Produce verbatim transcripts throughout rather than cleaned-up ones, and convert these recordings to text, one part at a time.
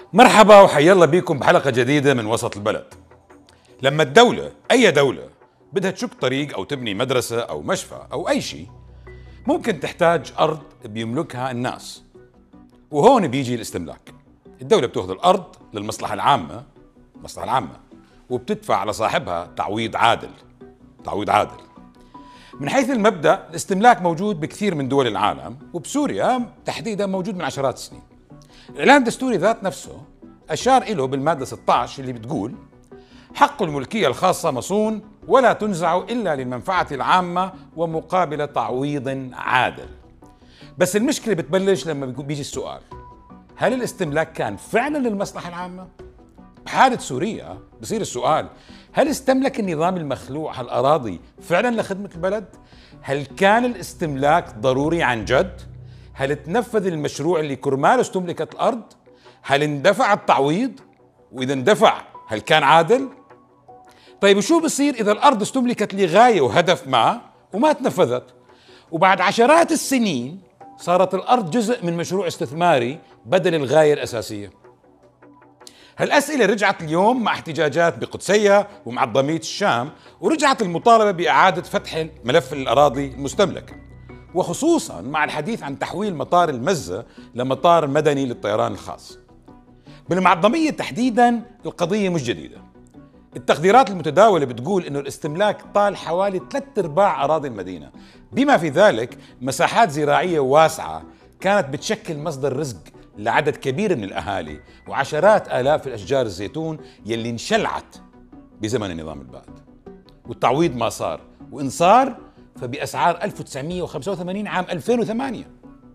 مرحبا وحيا الله بيكم بحلقة جديدة من وسط البلد. لما الدولة أي دولة بدها تشق طريق أو تبني مدرسة أو مشفى أو أي شيء، ممكن تحتاج أرض بيملكها الناس، وهون بيجي الاستملاك. الدولة بتأخذ الأرض للمصلحة العامة، المصلحة العامة، وبتدفع على صاحبها تعويض عادل. تعويض عادل. من حيث المبدأ الاستملاك موجود بكثير من دول العالم، وبسوريا تحديدا موجود من عشرات السنين. الإعلان الدستوري ذات نفسه أشار إله بالمادة ستة عشر اللي بتقول: حق الملكية الخاصة مصون ولا تنزع إلا للمنفعة العامة ومقابل تعويض عادل. بس المشكلة بتبلش لما بيجي السؤال: هل الاستملاك كان فعلا للمصلحة العامة؟ بحالة سوريا بصير السؤال: هل استملك النظام المخلوع هالأراضي فعلا لخدمة البلد؟ هل كان الاستملاك ضروري عن جد؟ هل تنفذ المشروع اللي كرماله استملكت الأرض؟ هل اندفع التعويض؟ وإذا اندفع هل كان عادل؟ طيب وشو بصير إذا الأرض استملكت لغاية وهدف ما وما تنفذت، وبعد عشرات السنين صارت الأرض جزء من مشروع استثماري بدل الغاية الأساسية؟ هالأسئلة رجعت اليوم مع احتجاجات بقدسية ومعظمية الشام، ورجعت المطالبة بإعادة فتح ملف الأراضي المستملكة، وخصوصا مع الحديث عن تحويل مطار المزة لمطار مدني للطيران الخاص. بالمعظمية تحديدا القضية مش جديدة. التقديرات المتداولة بتقول انه الاستملاك طال حوالي ثلاث ارباع اراضي المدينة، بما في ذلك مساحات زراعية واسعة كانت بتشكل مصدر رزق لعدد كبير من الاهالي، وعشرات الاف الاشجار الزيتون يلي انشلعت بزمن النظام البائد. والتعويض ما صار، وان صار فباسعار ألف وتسعمئة وخمسة وثمانين عام ألفين وثمانية،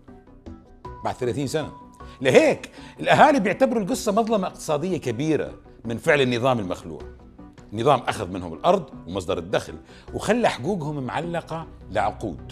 بعد ثلاثين سنة. لهيك الاهالي بيعتبروا القصة مظلمة اقتصادية كبيرة من فعل النظام المخلوع. النظام اخذ منهم الارض ومصدر الدخل وخلى حقوقهم معلقة لعقود.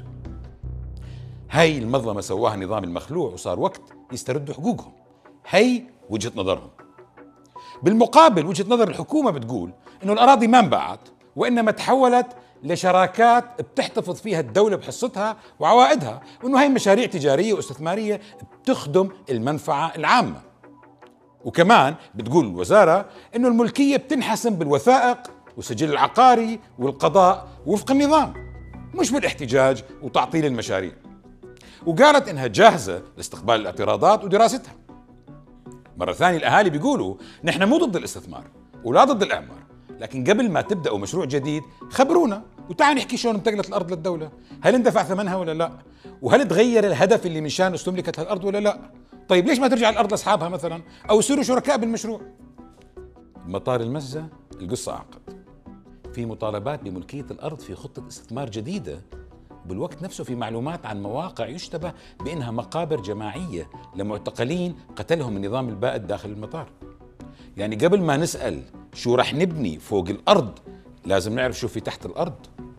هي المظلمة سواها النظام المخلوع، وصار وقت يستردوا حقوقهم. هي وجهة نظرهم. بالمقابل وجهة نظر الحكومة بتقول انه الاراضي ما انباعت، وانما تحولت لشراكات بتحتفظ فيها الدولة بحصتها وعوائدها، وانه هي مشاريع تجارية واستثمارية بتخدم المنفعة العامة. وكمان بتقول الوزارة انه الملكية بتنحسم بالوثائق والسجل العقاري والقضاء وفق النظام، مش بالاحتجاج وتعطيل المشاريع. وقالت انها جاهزة لاستقبال الاعتراضات ودراستها. مرة ثانية الاهالي بيقولوا: نحن مو ضد الاستثمار ولا ضد الاعمار، لكن قبل ما تبدأوا مشروع جديد خبرونا وتعالوا نحكي شلون انتقلت الأرض للدولة، هل اندفع ثمنها ولا لا؟ وهل تغير الهدف اللي من شان استملكت هالأرض ولا لا؟ طيب ليش ما ترجع الأرض لأصحابها مثلا، أو يصيروا شركاء بالمشروع؟ مطار المزة القصة أعقد. في مطالبات بملكية الأرض في خطة استثمار جديدة، بالوقت نفسه في معلومات عن مواقع يشتبه بأنها مقابر جماعية لمعتقلين قتلهم النظام البائد داخل المطار. يعني قبل ما نسأل شو رح نبني فوق الأرض لازم نعرف شو في تحت الأرض.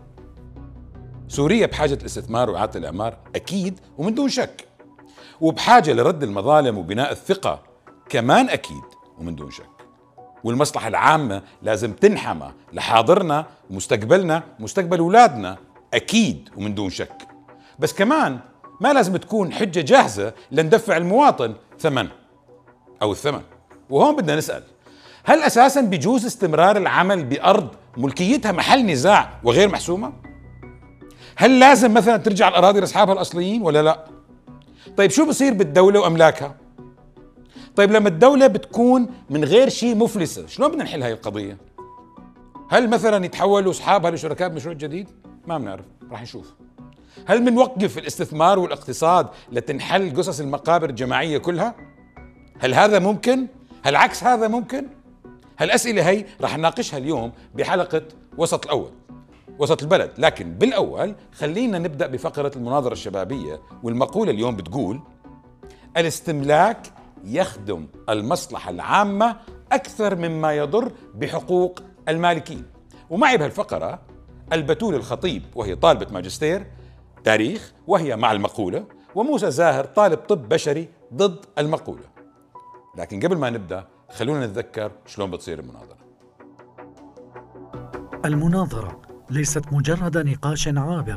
سوريا بحاجة الاستثمار وإعادة الإعمار أكيد ومن دون شك، وبحاجة لرد المظالم وبناء الثقة كمان أكيد ومن دون شك. والمصلحة العامة لازم تنحمى لحاضرنا ومستقبلنا ومستقبل أولادنا أكيد ومن دون شك. بس كمان ما لازم تكون حجة جاهزة لندفع المواطن ثمن أو الثمن. وهون بدنا نسأل: هل أساساً بيجوز استمرار العمل بأرض ملكيتها محل نزاع وغير محسومة؟ هل لازم مثلاً ترجع الأراضي لأصحابها الأصليين ولا لا؟ طيب شو بصير بالدولة وأملاكها؟ طيب لما الدولة بتكون من غير شيء مفلسة، شلون بدنا نحل هاي القضية؟ هل مثلاً يتحولوا أصحابها لشركاء بمشروع جديد؟ ما بنعرف، راح نشوف. هل بنوقف الاستثمار والاقتصاد لتنحل قصص المقابر الجماعية كلها؟ هل هذا ممكن؟ هل عكس هذا ممكن؟ هالأسئلة هي رح نناقشها اليوم بحلقة وسط الأول، وسط البلد. لكن بالأول خلينا نبدأ بفقرة المناظرة الشبابية، والمقولة اليوم بتقول: الاستملاك يخدم المصلحة العامة أكثر مما يضر بحقوق المالكين. ومعي بهالفقرة البتول الخطيب وهي طالبة ماجستير تاريخ وهي مع المقولة، وموسى زاهر طالب طب بشري ضد المقولة. لكن قبل ما نبدأ خلونا نتذكر شلون بتصير المناظرة. المناظرة ليست مجرد نقاش عابر،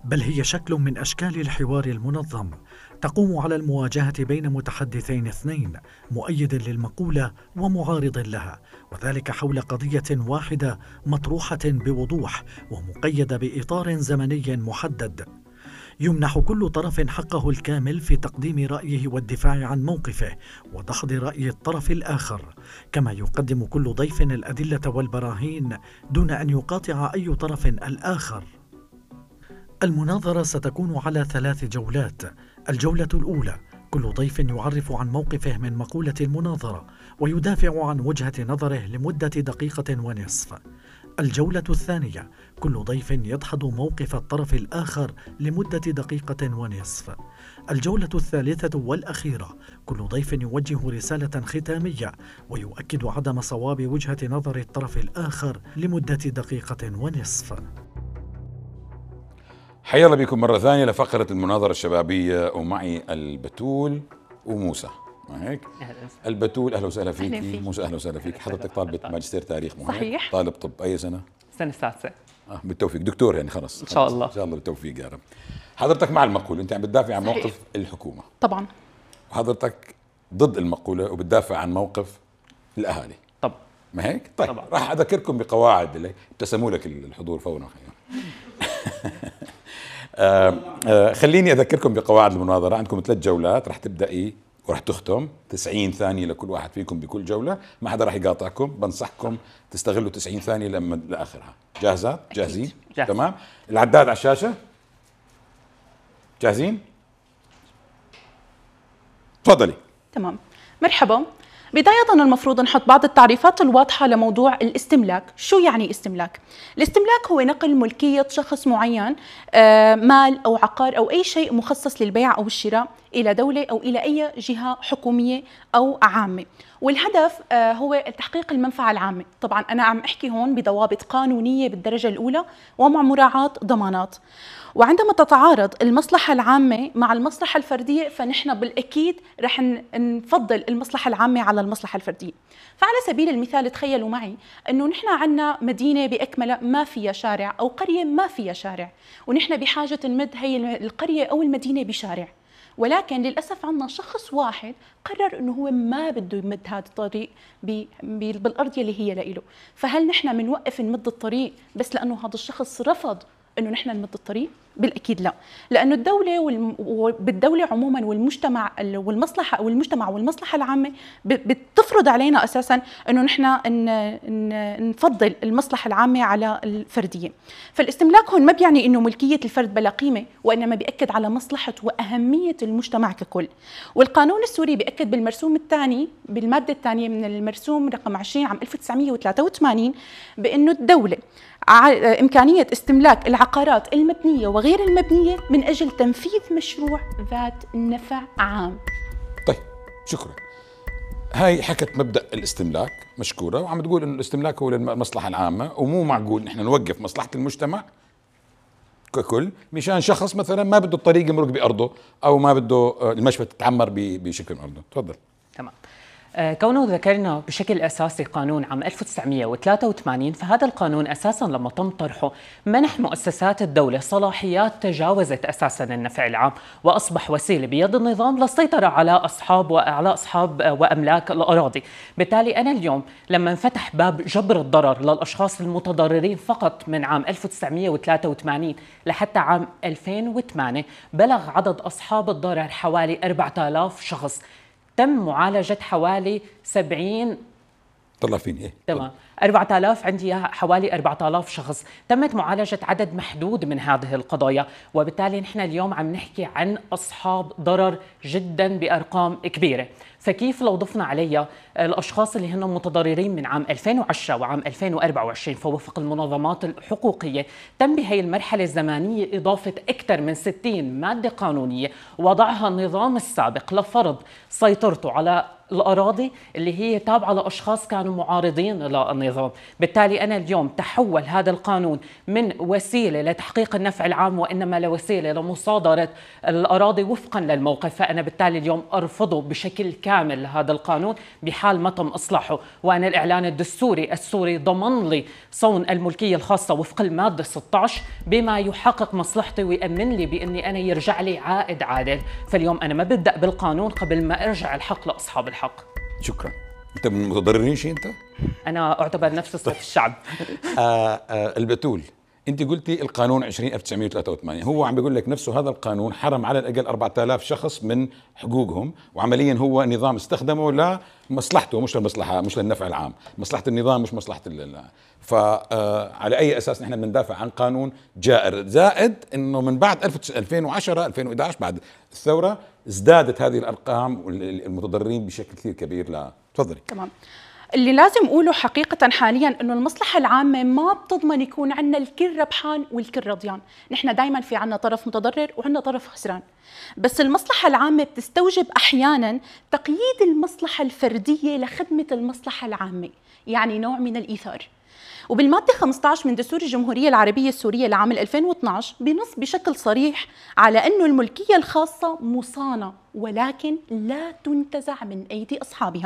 بل هي شكل من أشكال الحوار المنظم تقوم على المواجهة بين متحدثين اثنين، مؤيد للمقولة ومعارض لها، وذلك حول قضية واحدة مطروحة بوضوح ومقيدة بإطار زمني محدد. يمنح كل طرف حقه الكامل في تقديم رأيه والدفاع عن موقفه ودحض رأي الطرف الآخر، كما يقدم كل ضيف الأدلة والبراهين دون أن يقاطع أي طرف الآخر. المناظرة ستكون على ثلاث جولات. الجولة الأولى كل ضيف يعرف عن موقفه من مقولة المناظرة ويدافع عن وجهة نظره لمدة دقيقة ونصف. الجولة الثانية كل ضيف يدحض موقف الطرف الآخر لمدة دقيقة ونصف. الجولة الثالثة والأخيرة كل ضيف يوجه رسالة ختامية ويؤكد عدم صواب وجهة نظر الطرف الآخر لمدة دقيقة ونصف. حيا الله بكم مرة ثانية لفقرة المناظرة الشبابية، ومعي البتول وموسى. ما هيك؟ البتول أهلا وسهلا فيك. موسى أهلا وسهلا فيك. حضرتك طالبة ماجستير تاريخ، مو صحيح. طالب طب أي سنة؟ السنة السادسة. آه بالتوفيق، دكتور يعني خلص إن شاء الله. إن شاء الله بالتوفيق يا رب. حضرتك مع المقولة، أنت عم بتدافع عن صحيح. موقف الحكومة طبعا. وحضرتك ضد المقولة وبتدافع عن موقف الأهالي. طبعا. ما هيك؟ طيب طبعا. راح أذكركم بقواعد اللي ابتسموا لك الحضور فورا. آه آه خليني أذكركم بقواعد المناظرة. عندكم ثلاث جولات راح تبدأي وراح تختم، تسعين ثانية لكل واحد فيكم بكل جولة، ما حدا راح يقاطعكم. بنصحكم تستغلوا تسعين ثانية لما لآخرها. جاهزات؟ جاهزين؟ جاهز. تمام؟ العداد على الشاشة؟ جاهزين؟ تفضلي. تمام. مرحبا. بداية المفروض نحط بعض التعريفات الواضحة لموضوع الاستملاك. شو يعني استملاك؟ الاستملاك هو نقل ملكية شخص معين، آه مال أو عقار أو أي شيء مخصص للبيع أو الشراء إلى دولة أو إلى أي جهة حكومية أو عامة، والهدف آه هو تحقيق المنفعة العامة. طبعا أنا عم أحكي هون بضوابط قانونية بالدرجة الأولى ومع مراعاة ضمانات. وعندما تتعارض المصلحة العامة مع المصلحة الفردية فنحن بالأكيد رح نفضل المصلحة العامة على المصلحة الفردية. فعلى سبيل المثال تخيلوا معي أنه نحن عنا مدينة بأكملها ما فيها شارع أو قرية ما فيها شارع، ونحن بحاجة نمد هي القرية أو المدينة بشارع، ولكن للأسف عنا شخص واحد قرر أنه هو ما بده يمد هذا الطريق بالأرض اللي هي لإله. فهل نحن منوقف نمد الطريق بس لأنه هذا الشخص رفض انه نحن نمد الطريق؟ بالاكيد لا، لانه الدوله والم... بالدوله عموما والمجتمع والمصلحه او المجتمع والمصلحه العامه بتفرض علينا اساسا انه نحن ن... نفضل المصلحه العامه على الفرديه. فالاستملاك هون ما بيعني انه ملكيه الفرد بلا قيمه، وانما بياكد على مصلحه واهميه المجتمع ككل. والقانون السوري بياكد بالمرسوم الثاني بالماده الثانيه من المرسوم رقم عشرين عام ألف وتسعمئة وثلاثة وثمانين بانه الدوله إمكانية استملاك العقارات المبنية وغير المبنية من أجل تنفيذ مشروع ذات نفع عام. طيب شكرا. هاي حكت مبدأ الاستملاك مشكورة، وعم تقول إنه الاستملاك هو للمصلحة العامة، ومو معقول نحن نوقف مصلحة المجتمع ككل مشان شخص مثلا ما بده الطريق يمرق بأرضه أو ما بده المشفى تتعمر بشكل أرضه. تفضل. تمام. كونه ذكرنا بشكل أساسي قانون عام ألف وتسعمئة وثلاثة وثمانين، فهذا القانون أساساً لما تم طرحه منح مؤسسات الدولة صلاحيات تجاوزت أساساً النفع العام، وأصبح وسيلة بيد النظام للسيطرة على أصحاب وعلى أصحاب وأملاك الأراضي. بالتالي أنا اليوم لما انفتح باب جبر الضرر للأشخاص المتضررين فقط من عام ألف وتسعمئة وثلاثة وثمانين لحتى عام ألفين وثمانية بلغ عدد أصحاب الضرر حوالي أربعة آلاف شخص. تم معالجة حوالي سبعين. طلع فيني ايه؟ تمام. أربعة آلاف عندي حوالي أربعة آلاف شخص تمت معالجة عدد محدود من هذه القضايا، وبالتالي نحن اليوم عم نحكي عن أصحاب ضرر جدا بأرقام كبيرة. فكيف لو ضفنا عليها الأشخاص اللي هن متضررين من عام ألفين وعشرة وعام ألفين وأربعة وعشرين، فوفق المنظمات الحقوقية تم بهي المرحلة الزمانية إضافة أكثر من ستين مادة قانونية وضعها النظام السابق لفرض سيطرته على الأراضي اللي هي تابعة لأشخاص كانوا معارضين للنظام. بالتالي أنا اليوم تحول هذا القانون من وسيلة لتحقيق النفع العام وإنما لوسيلة لمصادرة الأراضي وفقا للموقف، فأنا بالتالي اليوم أرفضه بشكل كامل لهذا القانون بحال ما تم إصلاحه. وأنا الإعلان الدستوري السوري ضمن لي صون الملكية الخاصة وفق المادة ستة عشر بما يحقق مصلحتي ويأمن لي بأني أنا يرجع لي عائد عادل. فاليوم أنا ما ببدأ بالقانون قبل ما أرجع الحق لأصحاب الحق. شكرا. انت من المتضررين شيء انت؟ انا اعتبر نفسي صف الشعب. آه آه البتول، انت قلتي القانون عشرين ألف وتسعمئة وثلاثة وثمانين هو عم بيقول لك نفسه هذا القانون حرم على الاقل أربعة آلاف شخص من حقوقهم، وعمليا هو نظام استخدمه لمصلحته مش للمصلحه مش للنفع العام، مصلحه النظام مش مصلحه ال فعلى اي اساس نحن بندافع عن قانون جائر؟ زائد انه من بعد ألفين وعشرة ألفين وإحدى عشر بعد الثوره ازدادت هذه الارقام والمتضررين بشكل كثير كبير. لا تفضلي. تمام. اللي لازم اقوله حقيقة حاليا انه المصلحة العامة ما بتضمن يكون عندنا الكل ربحان والكل رضيان، نحن دائما في عندنا طرف متضرر وعندنا طرف خسران. بس المصلحة العامة بتستوجب احيانا تقييد المصلحة الفردية لخدمة المصلحة العامة، يعني نوع من الايثار. وبالمادة خمسة عشر من دستور الجمهورية العربية السورية لعام ألفين واثني عشر بنص بشكل صريح على أنه الملكية الخاصة مصانة ولكن لا تنتزع من أيدي أصحابها.